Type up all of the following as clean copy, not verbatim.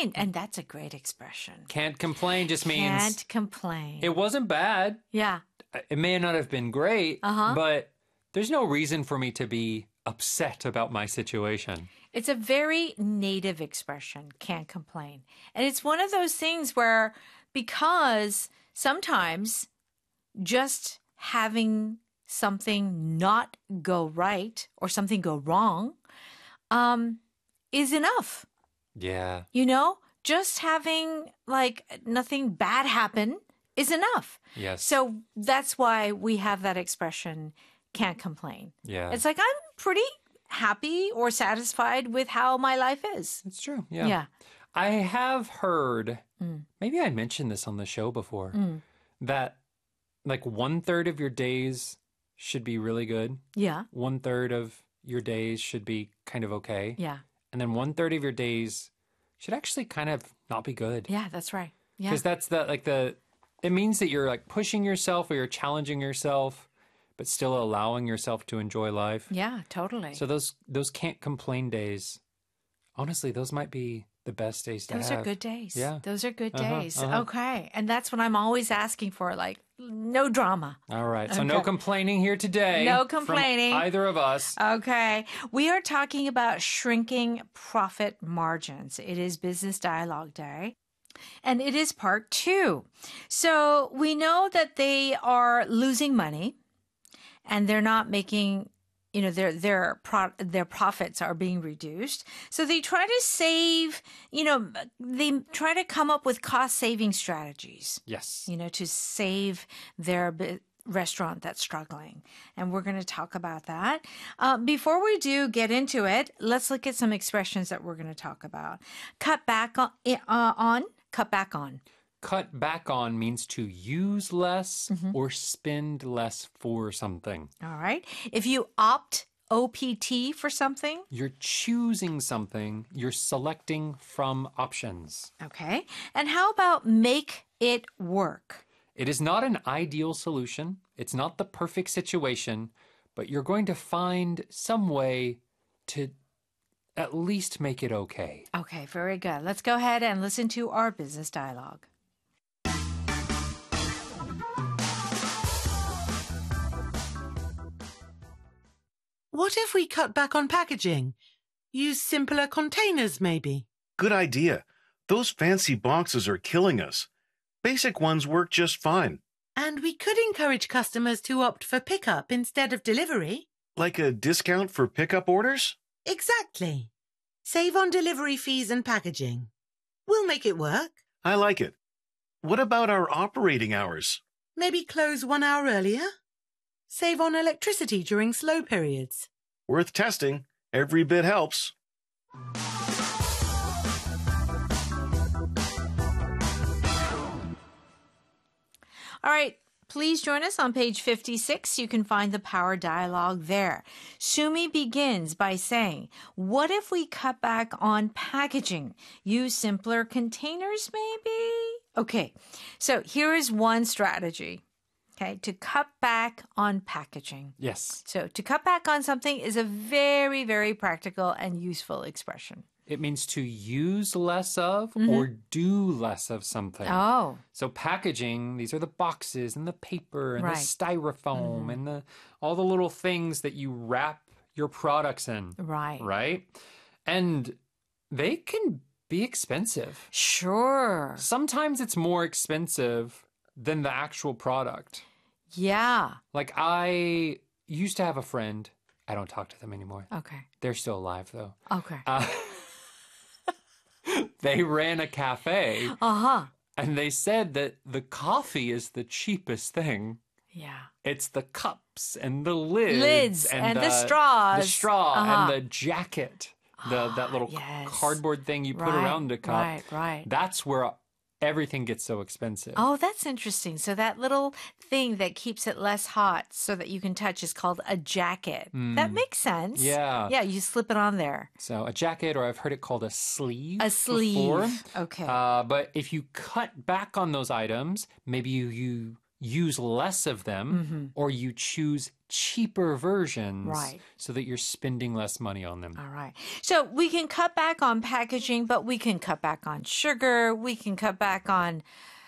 complain. And that's a great expression. Can't complain just means Can't complain. it wasn't bad. Yeah. It may not have been great, but there's no reason for me to be upset about my situation. It's a very native expression, can't complain. And it's one of those things where, because sometimes just having something not go right or something go wrong is enough. Yeah. You know, just having like nothing bad happen is enough. Yes. So that's why we have that expression, can't complain. Yeah. It's like, I'm pretty happy or satisfied with how my life is. It's true. Yeah. Yeah. I have heard, maybe I mentioned this on the show before, that like 1/3 of your days should be really good. Yeah. 1/3 of your days should be kind of okay. Yeah. And then 1/3 of your days should actually kind of not be good. Yeah, that's right. Yeah. Because that's it means that you're like pushing yourself or you're challenging yourself, but still allowing yourself to enjoy life. Yeah, totally. So those can't complain days, honestly, those might be the best days to have. Those are good days. Yeah. Those are good days. Okay. And that's what I'm always asking for, like, no drama. All right. So no complaining here today. No complaining. From either of us. Okay. We are talking about shrinking profit margins. It is Business Dialogue Day. And it is part 2. So we know that they are losing money and they're not making, you know, their profits are being reduced. So they try to save, you know, they try to come up with cost saving strategies. Yes. You know, to save their restaurant that's struggling. And we're going to talk about that. Before we do get into it, let's look at some expressions that we're going to talk about. Cut back on. Cut back on. Cut back on means to use less or spend less for something. All right. If you opt OPT for something. You're choosing something. You're selecting from options. Okay. And how about make it work? It is not an ideal solution. It's not the perfect situation, but you're going to find some way to at least make it okay. Okay, very good. Let's go ahead and listen to our business dialogue. What if we cut back on packaging? Use simpler containers, maybe? Good idea. Those fancy boxes are killing us. Basic ones work just fine. And we could encourage customers to opt for pickup instead of delivery. Like a discount for pickup orders? Exactly. Save on delivery fees and packaging. We'll make it work. I like it. What about our operating hours? Maybe close 1 hour earlier? Save on electricity during slow periods. Worth testing. Every bit helps. All right. Please join us on page 56. You can find the power dialogue there. Sumi begins by saying, what if we cut back on packaging? Use simpler containers, maybe? Okay, so here is one strategy, okay, to cut back on packaging. Yes. So to cut back on something is a very, very practical and useful expression. It means to use less of or do less of something. Oh. So packaging, these are the boxes and the paper and Right. the styrofoam and all the little things that you wrap your products in. Right. Right? And they can be expensive. Sure. Sometimes it's more expensive than the actual product. Yeah. Like I used to have a friend. I don't talk to them anymore. Okay. They're still alive though. Okay. They ran a cafe. Uh-huh. And they said that the coffee is the cheapest thing. Yeah. It's the cups and the lids. Lids and the straws. The straw Uh-huh. and the jacket. That little yes. cardboard thing you put Right, around the cup. right. That's where everything gets so expensive. Oh, that's interesting. So that little thing that keeps it less hot so that you can touch is called a jacket. That makes sense. Yeah. Yeah, you slip it on there. So a jacket, or I've heard it called a sleeve. A sleeve. Before. Okay. But if you cut back on those items, maybe you use less of them or you choose cheaper versions Right. so that you're spending less money on them. All right. So we can cut back on packaging, but we can cut back on sugar. We can cut back on,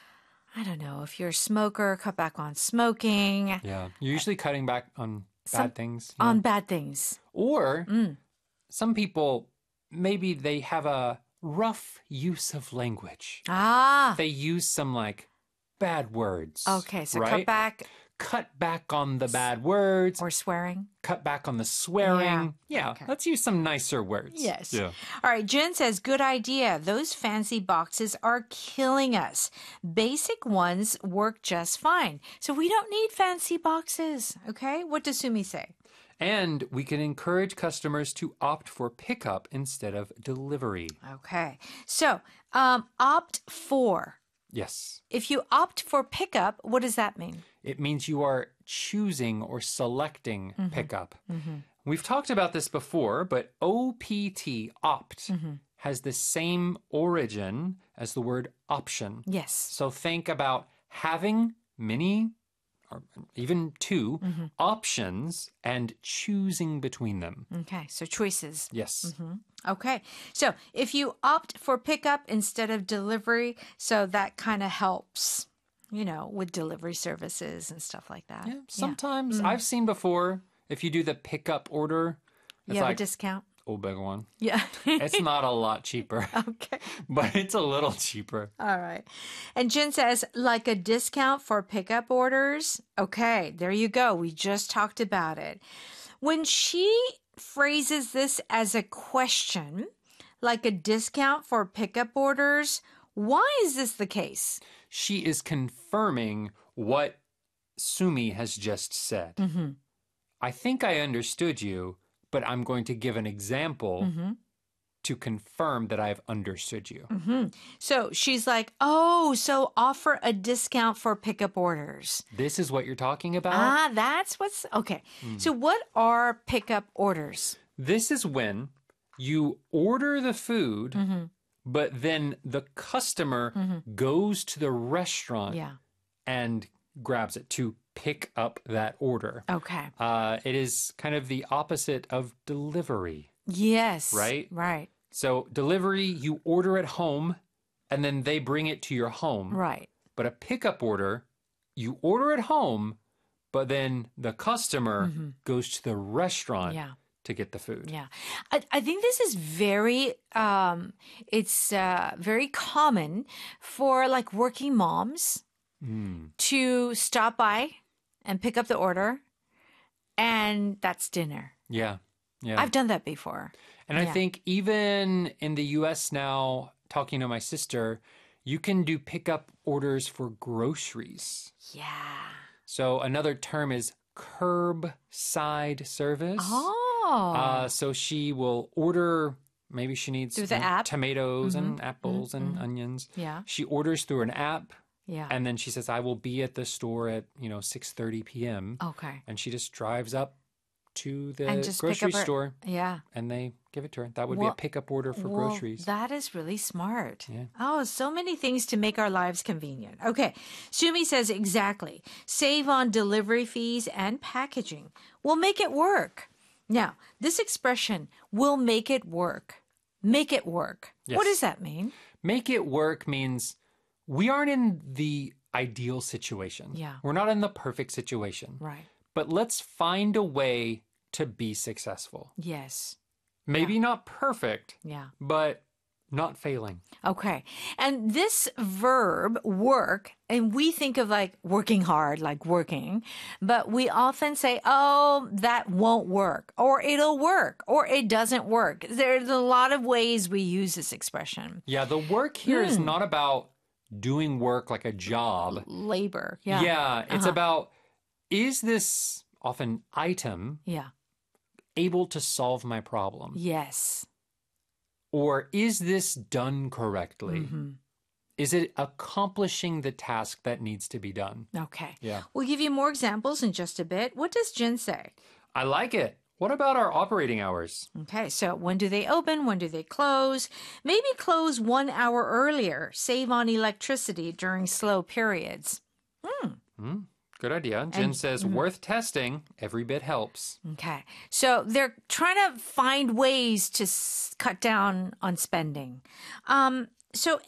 I don't know, if you're a smoker, cut back on smoking, Yeah. You're usually cutting back on bad things. on bad things. Or some people, maybe they have a rough use of language. Ah, They use some like bad words. okay. So right? cut back Cut back on the bad words. or swearing. Cut back on the swearing. Yeah. Okay. Let's use some nicer words. Yes. Yeah. All right. Jen says, good idea. Those fancy boxes are killing us. Basic ones work just fine. So we don't need fancy boxes. Okay. What does Sumi say? And we can encourage customers to opt for pickup instead of delivery. Okay. So, opt for. Yes. If you opt for pickup, what does that mean? It means you are choosing or selecting pickup. We've talked about this before, but OPT, opt, has the same origin as the word option. Yes. So think about having many or even two options and choosing between them. Okay. So choices. Yes. Okay. So if you opt for pickup instead of delivery, so that kind of helps, with delivery services and stuff like that. Yeah, sometimes I've seen before if you do the pickup order, You it's have like, a discount? oh, big one. Yeah. It's not a lot cheaper, Okay. but it's a little cheaper. All right. And Jen says, like a discount for pickup orders. Okay, there you go. We just talked about it. When she phrases this as a question, like a discount for pickup orders, why is this the case? She is confirming what Sumi has just said. I think I understood you, but I'm going to give an example to confirm that I've understood you. So she's like, oh, so offer a discount for pickup orders. This is what you're talking about? Ah, that's what's okay. So what are pickup orders? This is when you order the food, but then the customer goes to the restaurant Yeah. and grabs it to pick up that order. Okay. It is kind of the opposite of delivery. Yes. Right? Right. So delivery, you order at home and then they bring it to your home. Right. But a pickup order, you order at home, but then the customer goes to the restaurant Yeah. to get the food. Yeah. I think this is very, it's very common for like working moms to stop by and pick up the order, and that's dinner. Yeah. Yeah. I've done that before. And I think even in the US now, talking to my sister, you can do pickup orders for groceries. Yeah. So another term is curbside service. Oh. So she will order, maybe she needs Through the app? tomatoes and apples and onions. Yeah. She orders through an app Yeah. and then she says, I will be at the store at, 6:30 p.m. Okay. And she just drives up to the And just pick grocery up her- store Yeah. and they give it to her. That would be Well- a pickup order for Well, groceries. That is really smart. Yeah. Oh, so many things to make our lives convenient. Okay. Sumi says exactly. Save on delivery fees and packaging. We'll make it work. Now, this expression, will make it work. Make it work. Yes. What does that mean? Make it work means we aren't in the ideal situation. Yeah. We're not in the perfect situation. Right. But let's find a way to be successful. Yes. Maybe not perfect, Yeah. but not failing. Okay. And this verb, work, and we think of like working hard, like working, but we often say, oh, that won't work, or it'll work, or it doesn't work. There's a lot of ways we use this expression. Yeah, the work here is not about doing work like a job. Labor. Yeah. Yeah, it's about, is this often item Yeah. able to solve my problem? Yes. Or is this done correctly? Is it accomplishing the task that needs to be done? Okay. Yeah. We'll give you more examples in just a bit. What does Jen say? I like it. What about our operating hours? Okay, so when do they open? When do they close? Maybe close 1 hour earlier. Save on electricity during slow periods. Good idea. Jen says, worth testing. Every bit helps. Okay. So they're trying to find ways to cut down on spending. So